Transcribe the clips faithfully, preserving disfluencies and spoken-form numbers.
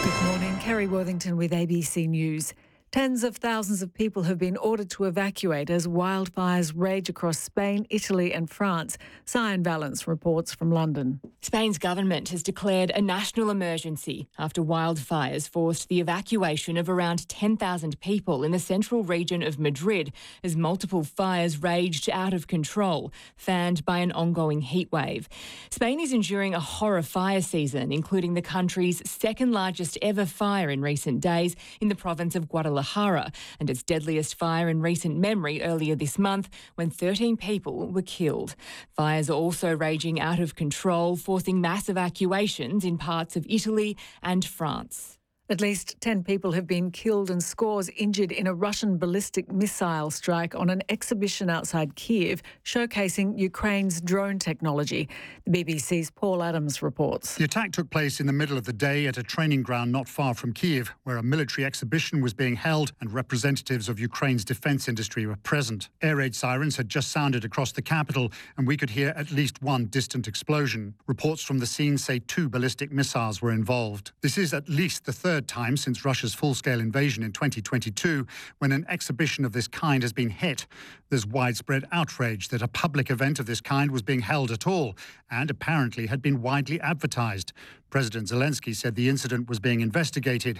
Good morning, Kerry Worthington with A B C News. Tens of thousands of people have been ordered to evacuate as wildfires rage across Spain, Italy and France. Cyan Valence reports from London. Spain's government has declared a national emergency after wildfires forced the evacuation of around ten thousand people in the central region of Madrid as multiple fires raged out of control, fanned by an ongoing heatwave. Spain is enduring a horror fire season, including the country's second largest ever fire in recent days in the province of Guadalajara, and its deadliest fire in recent memory earlier this month when thirteen people were killed. Fires are also raging out of control, forcing mass evacuations in parts of Italy and France. At least ten people have been killed and scores injured in a Russian ballistic missile strike on an exhibition outside Kyiv showcasing Ukraine's drone technology. The B B C's Paul Adams reports. The attack took place in the middle of the day at a training ground not far from Kyiv, where a military exhibition was being held and representatives of Ukraine's defence industry were present. Air raid sirens had just sounded across the capital and we could hear at least one distant explosion. Reports from the scene say two ballistic missiles were involved. This is at least the third time since Russia's full-scale invasion in twenty twenty-two when an exhibition of this kind has been hit. There's widespread outrage that a public event of this kind was being held at all and apparently had been widely advertised. President Zelensky said the incident was being investigated.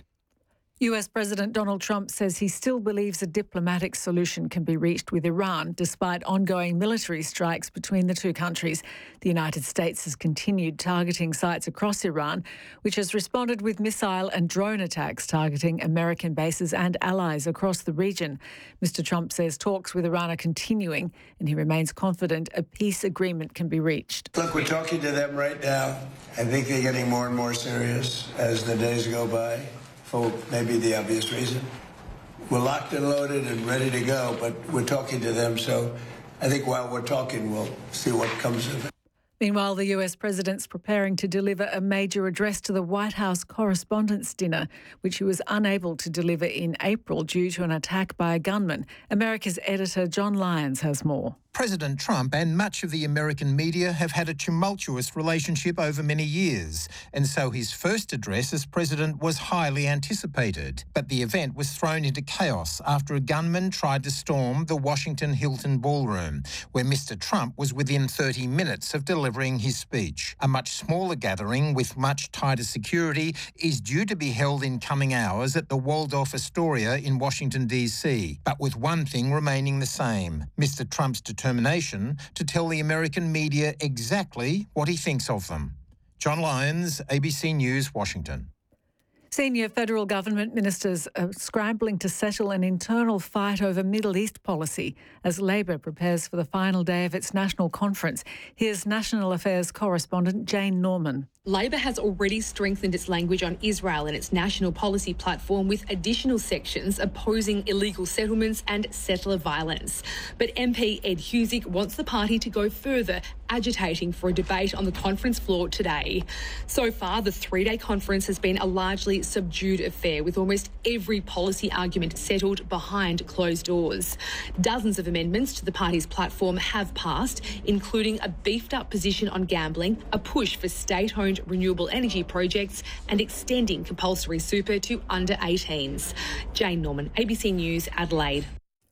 U S President Donald Trump says he still believes a diplomatic solution can be reached with Iran despite ongoing military strikes between the two countries. The United States has continued targeting sites across Iran, which has responded with missile and drone attacks targeting American bases and allies across the region. Mister Trump says talks with Iran are continuing and he remains confident a peace agreement can be reached. Look, we're talking to them right now. I think they're getting more and more serious as the days go by. For maybe the obvious reason. We're locked and loaded and ready to go, but we're talking to them, so I think while we're talking, we'll see what comes of it. Meanwhile, the U S president's preparing to deliver a major address to the White House Correspondents' Dinner, which he was unable to deliver in April due to an attack by a gunman. America's editor John Lyons has more. President Trump and much of the American media have had a tumultuous relationship over many years, and so his first address as president was highly anticipated. But the event was thrown into chaos after a gunman tried to storm the Washington Hilton Ballroom, where Mister Trump was within thirty minutes of delivering his speech. A much smaller gathering with much tighter security is due to be held in coming hours at the Waldorf Astoria in Washington, D C, but with one thing remaining the same: Mister Trump's determination determination to tell the American media exactly what he thinks of them. John Lyons, A B C News, Washington. Senior federal government ministers are scrambling to settle an internal fight over Middle East policy as Labor prepares for the final day of its national conference. Here's National Affairs correspondent Jane Norman. Labor has already strengthened its language on Israel in its national policy platform with additional sections opposing illegal settlements and settler violence. But M P Ed Husic wants the party to go further, agitating for a debate on the conference floor today. So far, the three-day conference has been a largely subdued affair, with almost every policy argument settled behind closed doors. Dozens of amendments to the party's platform have passed, including a beefed-up position on gambling, a push for state-owned renewable energy projects, and extending compulsory super to under eighteens. Jane Norman, A B C News, Adelaide.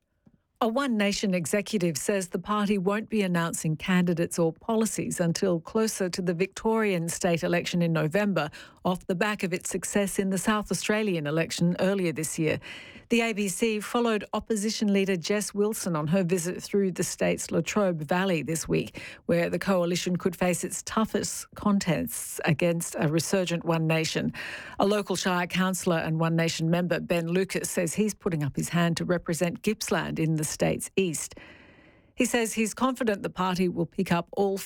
A One Nation executive says the party won't be announcing candidates or policies until closer to the Victorian state election in November, off the back of its success in the South Australian election earlier this year. The A B C followed opposition leader Jess Wilson on her visit through the state's Latrobe Valley this week, where the coalition could face its toughest contests against a resurgent One Nation. A local Shire councillor and One Nation member, Ben Lucas, says he's putting up his hand to represent Gippsland in the state's east. He says he's confident the party will pick up all